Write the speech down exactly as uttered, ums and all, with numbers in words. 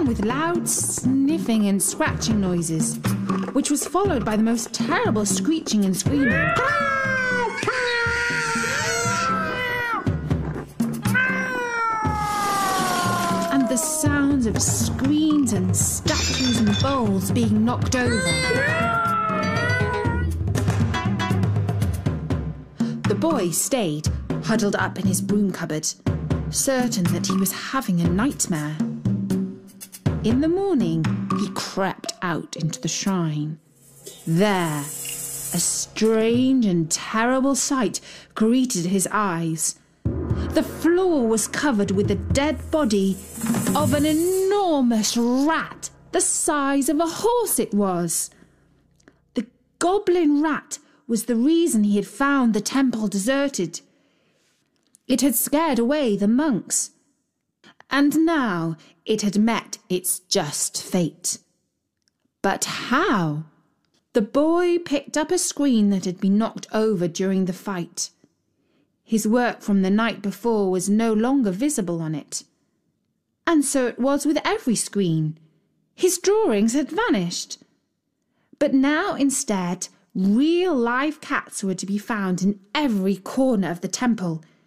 with loud sniffing and scratching noises, which was followed by the most terrible screeching and screaming. And the sounds of screens and statues and bowls being knocked over. The boy stayed, huddled up in his broom cupboard, certain that he was having a nightmare. In the morning, he crept out into the shrine. There, a strange and terrible sight greeted his eyes. The floor was covered with the dead body of an enormous rat, the size of a horse it was. The goblin rat was the reason he had found the temple deserted. It had scared away the monks, and now it had met its just fate. But how? The boy picked up a screen that had been knocked over during the fight. His work from the night before was no longer visible on it. And so it was with every screen. His drawings had vanished. But now instead, real live cats were to be found in every corner of the temple,